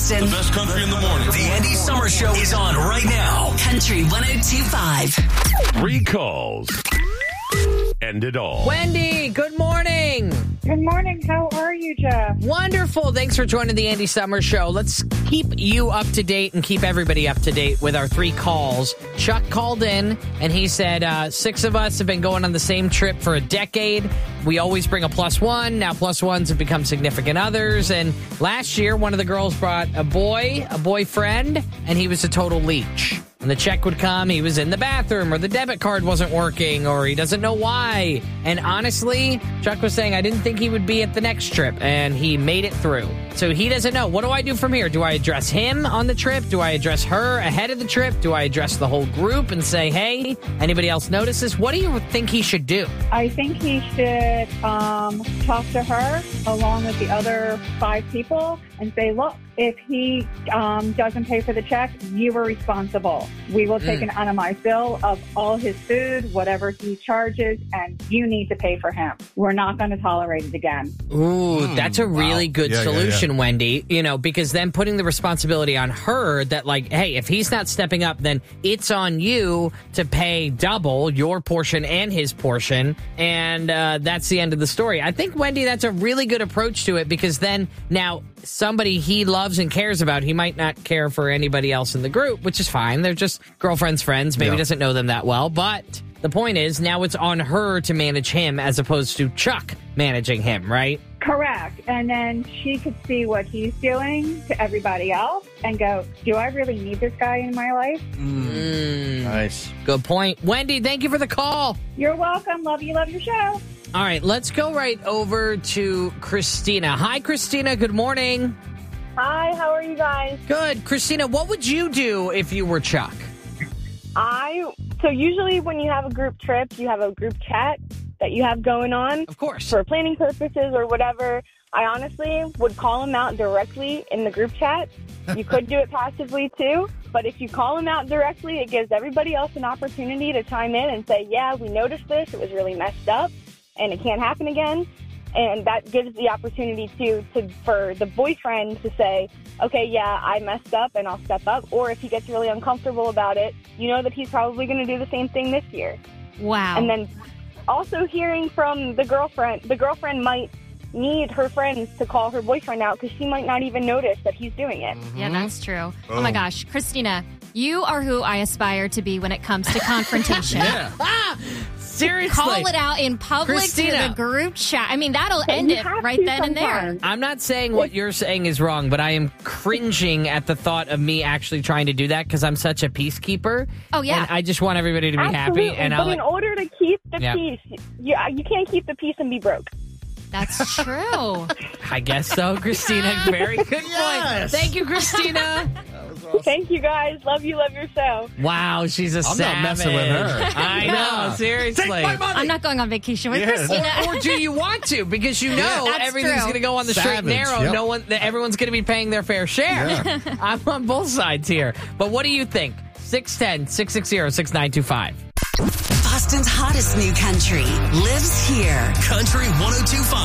Boston. The best country in the morning. The Andy Summer Show is on right now. Country 102.5. 3 calls. End it all. Wendy, good morning. Good morning. How are you, Jeff? Wonderful. Thanks for joining the Andy Summer Show. Let's keep you up to date and keep everybody up to date with our 3 calls. Chuck called in and he said 6 of us have been going on the same trip for a decade. We always bring a +1. Now +1s have become significant others. And last year, one of the girls brought a boyfriend, and he was a total leech. And the check would come, he was in the bathroom, or the debit card wasn't working, or he doesn't know why. And honestly, Chuck was saying, I didn't think he would be at the next trip, and he made it through. So he doesn't know. What do I do from here? Do I address him on the trip? Do I address her ahead of the trip? Do I address the whole group and say, hey, anybody else notice this? What do you think he should do? I think he should talk to her along with the other 5 people and say, look, if he doesn't pay for the check, you are responsible. We will take an itemized bill of all his food, whatever he charges, and you need to pay for him. We're not going to tolerate it again. Ooh, that's a really good solution, yeah. Wendy. You know, because then putting the responsibility on her that, like, hey, if he's not stepping up, then it's on you to pay double your portion and his portion. And that's the end of the story. I think, Wendy, that's a really good approach to it, because then now somebody he loves and cares about, he might not care for anybody else in the group, which is fine. They're just girlfriends, friends. Maybe doesn't know them that well. But the point is, now it's on her to manage him as opposed to Chuck managing him, right? Correct. And then she could see what he's doing to everybody else and go, do I really need this guy in my life? Nice. Good point. Wendy, thank you for the call. You're welcome. Love you. Love your show. All right, let's go right over to Christina. Hi, Christina. Good morning. Hi, how are you guys? Good. Christina, what would you do if you were Chuck? So usually when you have a group trip, you have a group chat that you have going on. Of course. For planning purposes or whatever. I honestly would call him out directly in the group chat. You could do it passively too, but if you call him out directly, it gives everybody else an opportunity to chime in and say, yeah, we noticed this, it was really messed up, and it can't happen again. And that gives the opportunity for the boyfriend to say, okay, yeah, I messed up and I'll step up. Or if he gets really uncomfortable about it, you know that he's probably going to do the same thing this year. Wow. And then also hearing from the girlfriend might need her friends to call her boyfriend out because she might not even notice that he's doing it. Yeah, that's true. Oh my gosh, Christina, you are who I aspire to be when it comes to confrontation. Seriously. Call it out in public Christina. to the group chat. I mean, that'll end it right then and there. I'm not saying what you're saying is wrong, but I am cringing at the thought of me actually trying to do that because I'm such a peacekeeper. Oh, yeah. And I just want everybody to be Absolutely. happy. And but in order to keep the peace, you can't keep the peace and be broke. That's true. I guess so, Christina. Very good point. Thank you, Christina. Thank you, guys. Love you. Love your show. Wow, she's a savage. not messing with her. I know, seriously. Take my money. I'm not going on vacation with Christina. Or do you want to? Because you know That's everything's true. going to go on the straight and narrow. Yep. Everyone's going to be paying their fair share. I'm on both sides here. But what do you think? 610-660-6925. Boston's hottest new country lives here. Country 102.5.